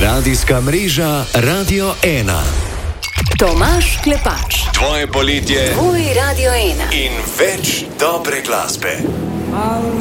Radijska mreža Radio 1. Tomaž Klepač. Tvoje poletje. Tvoj Radio 1. In več dobre glasbe.